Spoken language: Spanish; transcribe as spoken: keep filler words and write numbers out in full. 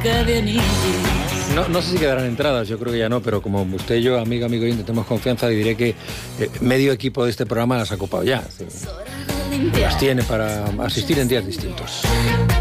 No, no sé si quedarán entradas, yo creo que ya no, pero como usted y yo, amigo, amigo, y tenemos confianza, le diré que eh, medio equipo de este programa las ha copado ya. Las tiene para asistir en días distintos.